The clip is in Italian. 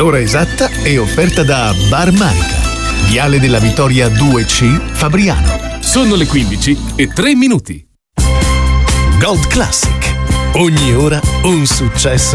L'ora esatta è offerta da Bar Marica, Viale della Vittoria 2C, Fabriano. Sono le 15:03. Gold Classic. Ogni ora un successo